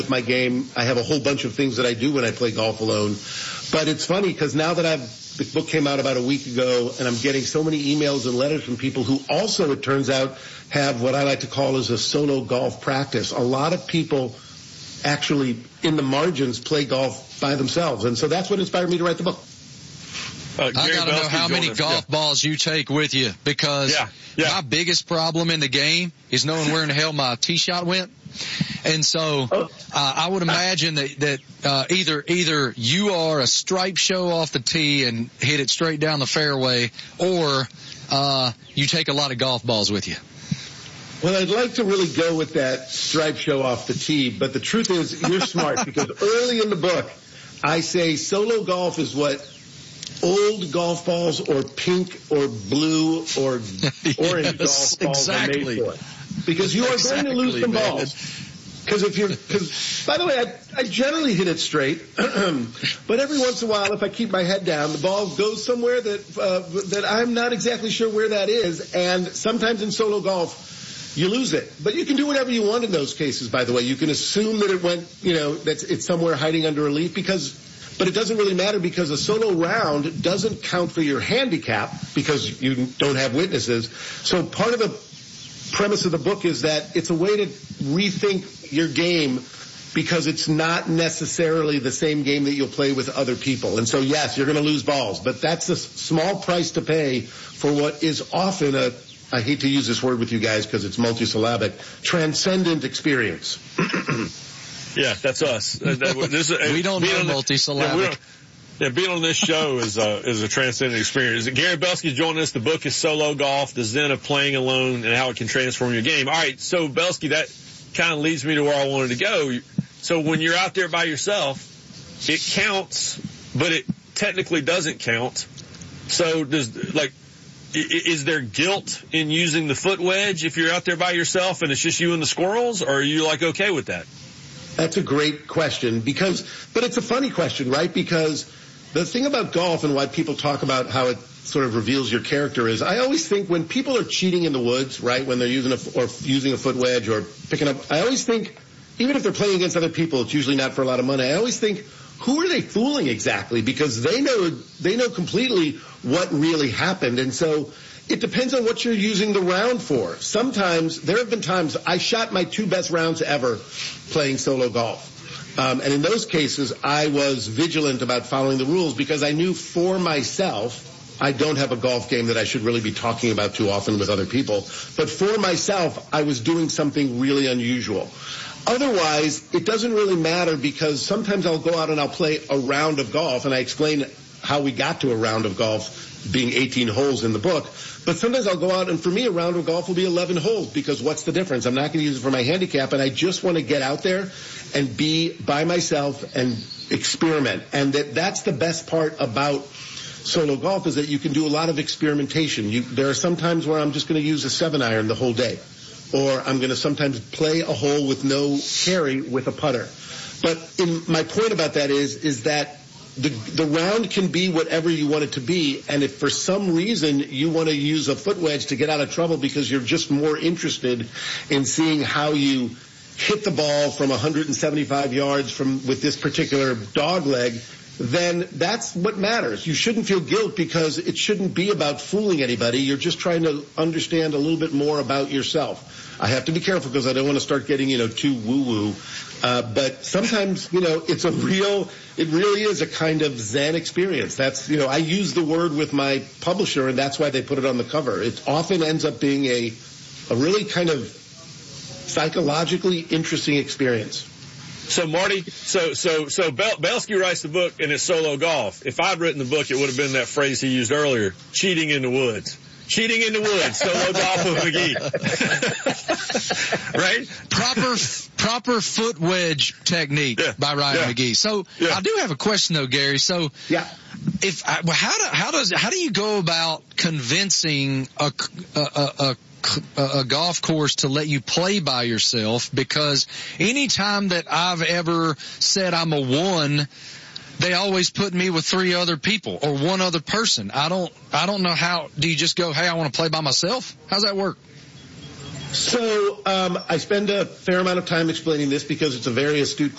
with my game. I have a whole bunch of things that I do when I play golf alone. But it's funny because now that the book came out about a week ago, and I'm getting so many emails and letters from people who also, it turns out, have what I like to call as a solo golf practice. A lot of people actually, in the margins, play golf by themselves. And so that's what inspired me to write the book. I got to know how many golf balls you take with you, because my biggest problem in the game is knowing where in the hell my tee shot went. And so I would imagine that either you are a stripe show off the tee and hit it straight down the fairway, or you take a lot of golf balls with you. Well, I'd like to really go with that stripe show off the tee, but the truth is you're smart, because early in the book I say solo golf is what old golf balls or pink or blue or orange golf balls are made for. Because you are going to lose some balls. Because by the way, I generally hit it straight, but every once in a while, if I keep my head down, the ball goes somewhere that I'm not exactly sure where that is. And sometimes in solo golf, you lose it. But you can do whatever you want in those cases, by the way. You can assume that it went, that it's somewhere hiding under a leaf, but it doesn't really matter, because a solo round doesn't count for your handicap because you don't have witnesses. So part of the premise of the book is that it's a way to rethink your game, because it's not necessarily the same game that you'll play with other people. And so, yes, you're going to lose balls, but that's a small price to pay for what is often I hate to use this word with you guys because it's multisyllabic, transcendent experience. Yeah, that's us. We don't know multisyllabic. Being on this show is a transcendent experience. Gary Belsky joining us. The book is Solo Golf, The Zen of Playing Alone and How It Can Transform Your Game. All right, so Belsky, that kind of leads me to where I wanted to go. So when you're out there by yourself, it counts, but it technically doesn't count. So is there guilt in using the foot wedge if you're out there by yourself and it's just you and the squirrels, or are you okay with that? That's a great question, but it's a funny question, right? Because the thing about golf and why people talk about how it sort of reveals your character is, I always think when people are cheating in the woods, right, when they're using a foot wedge or picking up, I always think, even if they're playing against other people, it's usually not for a lot of money. I always think, who are they fooling exactly? Because they know completely what really happened. And so it depends on what you're using the round for. Sometimes, there have been times I shot my 2 best rounds ever playing solo golf. And in those cases, I was vigilant about following the rules, because I knew for myself, I don't have a golf game that I should really be talking about too often with other people, but for myself, I was doing something really unusual. Otherwise, it doesn't really matter, because sometimes I'll go out and I'll play a round of golf, and I explain how we got to a round of golf being 18 holes in the book. But sometimes I'll go out, and for me, a round of golf will be 11 holes, because what's the difference? I'm not going to use it for my handicap, and I just want to get out there and be by myself and experiment. And that's the best part about solo golf, is that you can do a lot of experimentation. There are some times where I'm just going to use a 7-iron the whole day, or I'm going to sometimes play a hole with no carry with a putter. But my point about that is that the round can be whatever you want it to be, and if for some reason you want to use a foot wedge to get out of trouble because you're just more interested in seeing how you hit the ball from 175 yards with this particular dog leg, then that's what matters. You shouldn't feel guilt, because it shouldn't be about fooling anybody. You're just trying to understand a little bit more about yourself. I have to be careful, because I don't want to start getting, too woo-woo. But sometimes, it really is a kind of Zen experience. That's, I use the word with my publisher, and that's why they put it on the cover. It often ends up being a really kind of psychologically interesting experience. So Marty, Belsky writes the book and it's solo golf. If I'd written the book, it would have been that phrase he used earlier: cheating in the woods. Cheating in the woods, solo golf with McGee. Right? Proper foot wedge technique by Ryan McGee. So I do have a question though, Gary. So how do you go about convincing a golf course to let you play by yourself? Because anytime that I've ever said I'm a 1, they always put me with 3 other people or 1 other person. I don't know how. Do you just go, hey, I want to play by myself? How's that work? So I spend a fair amount of time explaining this, because it's a very astute